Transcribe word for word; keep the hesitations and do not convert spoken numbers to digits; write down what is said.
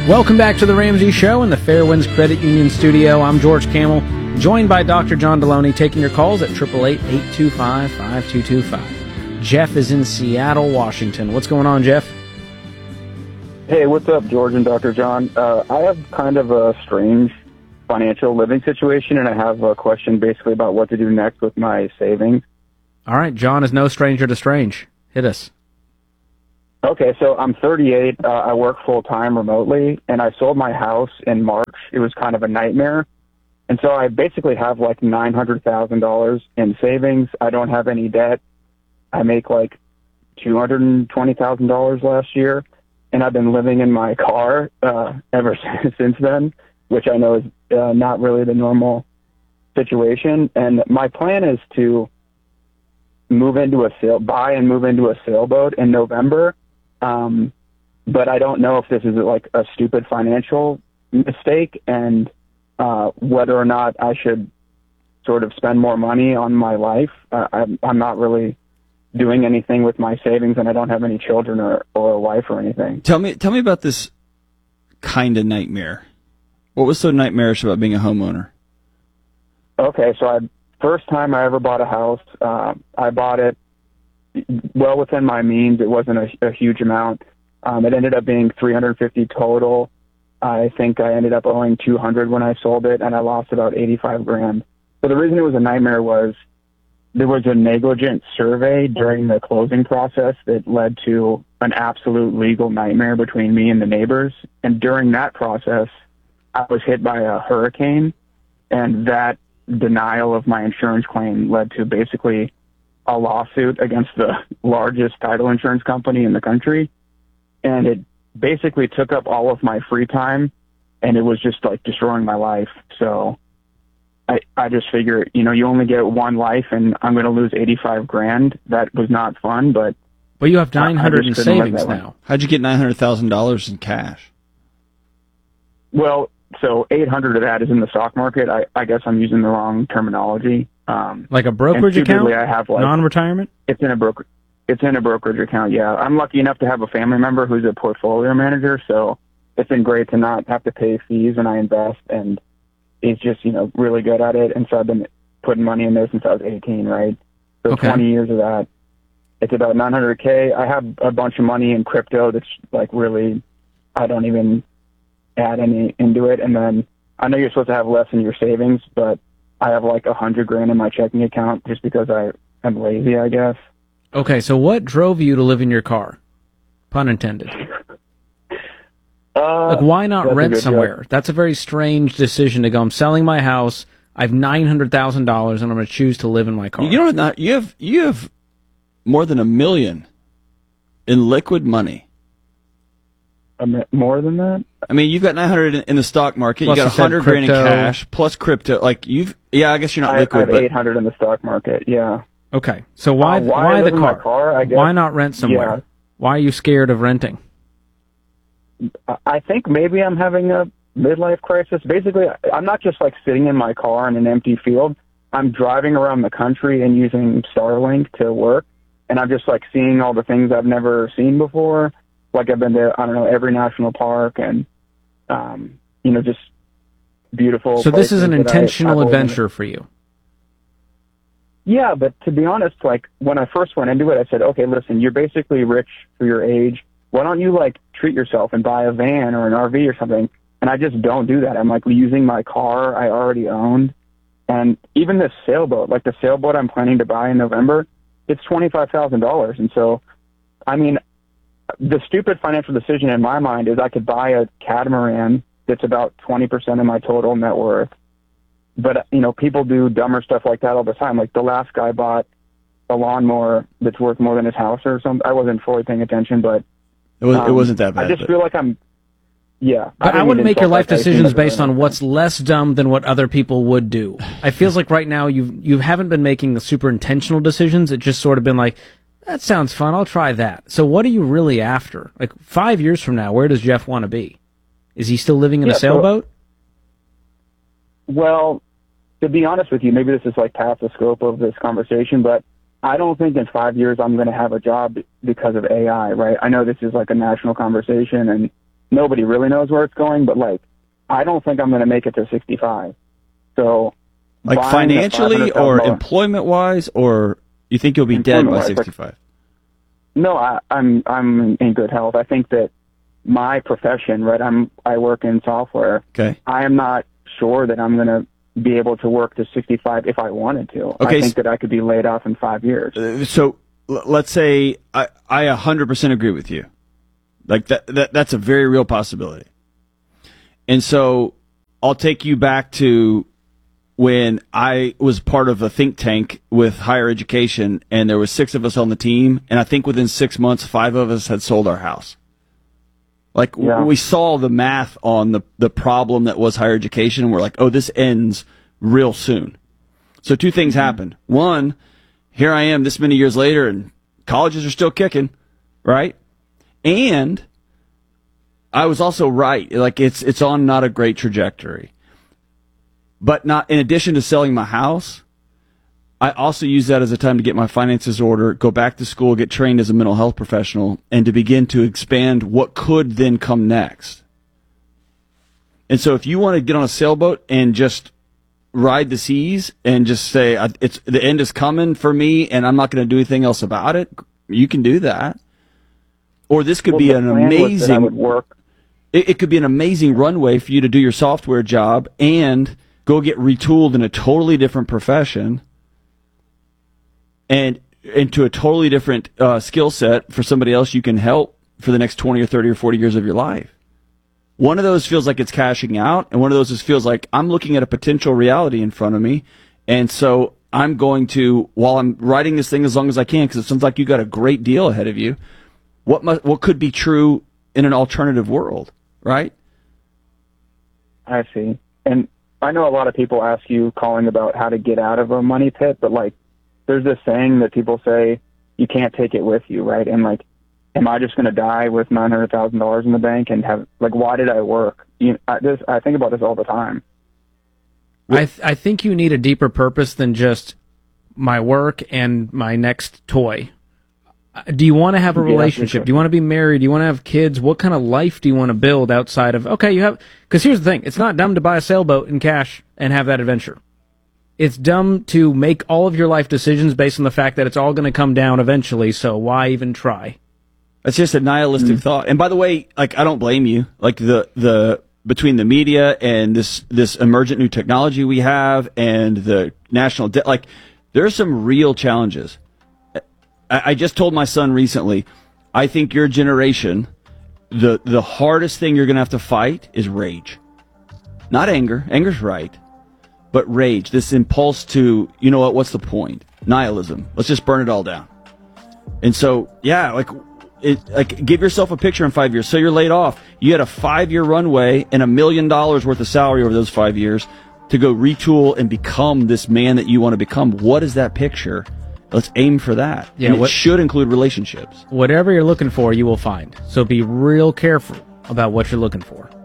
Welcome back to the Ramsey Show in the Fairwinds Credit Union studio. I'm George Camel, joined by Doctor John Deloney, taking your calls at eight eight eight, eight two five, five two two five. Jeff is in Seattle, Washington. What's going on, Jeff? Hey, what's up, George and Doctor John? Uh, I have kind of a strange financial living situation, and I have a question basically about what to do next with my savings. All right, John is no stranger to strange. Hit us. Okay, so I'm thirty-eight. Uh, I work full-time remotely, and I sold my house in March. It was kind of a nightmare. And so I basically have like nine hundred thousand dollars in savings. I don't have any debt. I make like two hundred twenty thousand dollars last year, and I've been living in my car uh, ever since then, which I know is uh, not really the normal situation. And my plan is to move into a sail, buy and move into a sailboat in November. Um, but I don't know if this is like a stupid financial mistake and uh, whether or not I should sort of spend more money on my life. Uh, I'm, I'm not really doing anything with my savings, and I don't have any children or, or a wife or anything. Tell me, tell me about this kind of nightmare. What was so nightmarish about being a homeowner? Okay, so I first time I ever bought a house, uh, I bought it well within my means. It wasn't a, a huge amount. Um, it ended up being three hundred fifty total. I think I ended up owing two hundred when I sold it, and I lost about eighty-five grand. So the reason it was a nightmare was there was a negligent survey during the closing process that led to an absolute legal nightmare between me and the neighbors. And during that process, I was hit by a hurricane, and that denial of my insurance claim led to basically a lawsuit against the largest title insurance company in the country. And it basically took up all of my free time, and it was just like destroying my life. So I, I just figure, you know, you only get one life, and I'm going to lose eighty-five grand. That was not fun, but well, you have nine hundred in savings now. How'd you get nine hundred thousand dollars in cash? Well, so eight hundred of that is in the stock market. I, I guess I'm using the wrong terminology. Um, like a brokerage account? I have like, non-retirement? It's in a broker. It's in a brokerage account. Yeah, I'm lucky enough to have a family member who's a portfolio manager, so it's been great to not have to pay fees when I invest, and he's just, you know, really good at it. And so I've been putting money in there since I was eighteen, right? So okay. twenty years of that. It's about nine hundred K. I have a bunch of money in crypto that's like really, I don't even add any into it. And then I know you're supposed to have less in your savings, but I have like a hundred grand in my checking account just because I am lazy, I guess. Okay, so what drove you to live in your car? Pun intended. Uh, like, why not rent somewhere? Joke. That's a very strange decision to go, I'm selling my house, I have nine hundred thousand dollars, and I'm going to choose to live in my car. You don't not, you have you have more than a million in liquid money. A mi- more than that? I mean, you've got nine hundred in, in the stock market. Plus you got you one hundred grand in crypto. cash plus crypto. Like you've, yeah, I guess you're not I, liquid, I have but eight hundred in the stock market. Yeah. Okay, so why Uh, why why I the live in my car? car, I guess. Why not rent somewhere? Yeah. Why are you scared of renting? I think maybe I'm having a midlife crisis. Basically, I'm not just like sitting in my car in an empty field. I'm driving around the country and using Starlink to work, and I'm just like seeing all the things I've never seen before. Like I've been to, I don't know, every national park and, um, you know, just beautiful. So this is an places that I- intentional I've always- adventure for you. Yeah, but to be honest, like when I first went into it, I said, okay, listen, you're basically rich for your age. Why don't you like treat yourself and buy a van or an R V or something? And I just don't do that. I'm like using my car I already owned. And even this sailboat, like the sailboat I'm planning to buy in November, it's twenty-five thousand dollars. And so, I mean, the stupid financial decision in my mind is I could buy a catamaran that's about twenty percent of my total net worth. But, you know, people do dumber stuff like that all the time. Like the last guy bought a lawnmower that's worth more than his house or something. I wasn't fully paying attention, but it, was, um, it wasn't that bad. I just but. feel like I'm, yeah. But I, I wouldn't make your life decisions based on what. what's less dumb than what other people would do. I feels like right now you you haven't been making the super intentional decisions. It just sort of been like, that sounds fun, I'll try that. So what are you really after? Like five years from now, where does Jeff want to be? Is he still living in Yeah, a sailboat? So, well, to be honest with you, maybe this is like past the scope of this conversation, but I don't think in five years I'm going to have a job because of A I, right? I know this is like a national conversation, and nobody really knows where it's going, but like, I don't think I'm going to make it to sixty-five. So, like financially or employment wise, or you think you'll be dead by sixty-five? Like, no, I, I'm I'm in good health. I think that my profession, right? I'm I work in software. Okay. I am not sure that I'm going to be able to work to sixty-five if I wanted to. Okay. I think that I could be laid off in five years. Uh, so l- let's say I I one hundred percent agree with you. Like that, that that's a very real possibility. And so I'll take you back to when I was part of a think tank with higher education, and there was six of us on the team, and I think within six months, five of us had sold our house. Like, yeah. we saw the math on the, the problem that was higher education, and we're like, oh, this ends real soon. So two things mm-hmm. happened. One, here I am this many years later, and colleges are still kicking, right? And I was also right. Like, it's it's on not a great trajectory. But not in addition to selling my house, I also use that as a time to get my finances in order, go back to school, get trained as a mental health professional, and to begin to expand what could then come next. And so if you want to get on a sailboat and just ride the seas and just say, it's the end is coming for me and I'm not going to do anything else about it, you can do that. Or this could well, be an amazing would work. It, it could be an amazing runway for you to do your software job and go get retooled in a totally different profession and into a totally different uh, skill set for somebody else you can help for the next twenty or thirty or forty years of your life. One of those feels like it's cashing out, and one of those just feels like I'm looking at a potential reality in front of me, and so I'm going to, while I'm writing this thing as long as I can, because it sounds like you got a great deal ahead of you, what must, what could be true in an alternative world, right? I see. And I know a lot of people ask you calling about how to get out of a money pit, but like, there's this saying that people say you can't take it with you, right? And like, am I just going to die with nine hundred thousand dollars in the bank and have, like, why did I work? You, I, this, I think about this all the time. I th- I think you need a deeper purpose than just my work and my next toy. Do you want to have a relationship? Do you want to be married? Do you want to have kids? What kind of life do you want to build outside of, okay, you have, because here's the thing, it's not dumb to buy a sailboat in cash and have that adventure. It's dumb to make all of your life decisions based on the fact that it's all going to come down eventually, so why even try? It's just a nihilistic mm-hmm. thought. And by the way, like, I don't blame you. Like, the, the, between the media and this, this emergent new technology we have and the national debt, like, there's some real challenges. I, I just told my son recently, I think your generation, the, the hardest thing you're going to have to fight is rage. Not anger. Anger's right. But rage, this impulse to, you know what, what's the point? Nihilism. Let's just burn it all down. And so, yeah, like, it, like, give yourself a picture in five years. So you're laid off. You had a five-year runway and a million dollars worth of salary over those five years to go retool and become this man that you want to become. What is that picture? Let's aim for that. Yeah, and what, it should include relationships. Whatever you're looking for, you will find. So be real careful about what you're looking for.